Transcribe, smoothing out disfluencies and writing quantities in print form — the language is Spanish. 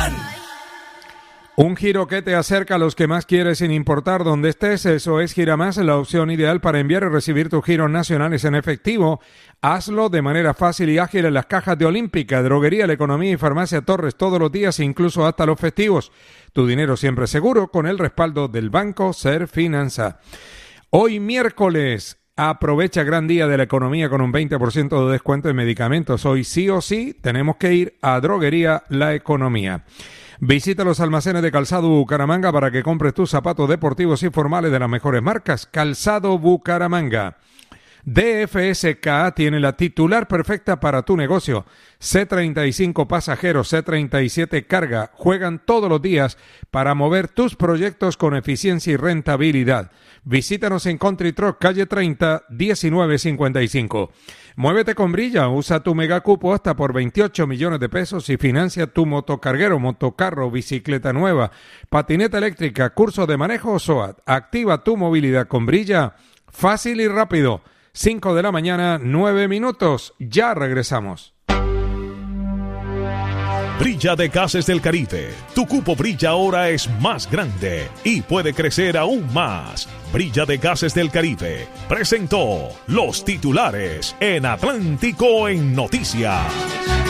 Un giro que te acerca a los que más quieres sin importar dónde estés. Eso es Giramás, la opción ideal para enviar y recibir tus giros nacionales en efectivo. Hazlo de manera fácil y ágil en las cajas de Olímpica, Droguería La Economía y Farmacia Torres todos los días, incluso hasta los festivos. Tu dinero siempre seguro con el respaldo del Banco Ser Finanza. Hoy miércoles, aprovecha gran día de la economía con un 20% de descuento en medicamentos. Hoy sí o sí tenemos que ir a Droguería La Economía. Visita los almacenes de Calzado Bucaramanga para que compres tus zapatos deportivos y formales de las mejores marcas. Calzado Bucaramanga. DFSK tiene la titular perfecta para tu negocio. C35 Pasajeros, C37 Carga. Juegan todos los días para mover tus proyectos con eficiencia y rentabilidad. Visítanos en Country Truck, calle 30, 1955. Muévete con Brilla, usa tu megacupo hasta por 28 millones de pesos y financia tu motocarguero, motocarro, bicicleta nueva, patineta eléctrica, curso de manejo o SOAT. Activa tu movilidad con Brilla, fácil y rápido. 5 de la mañana, 9 minutos. Ya regresamos. Brilla de Gases del Caribe. Tu cupo Brilla ahora es más grande y puede crecer aún más. Brilla de Gases del Caribe presentó los titulares en Atlántico en Noticias.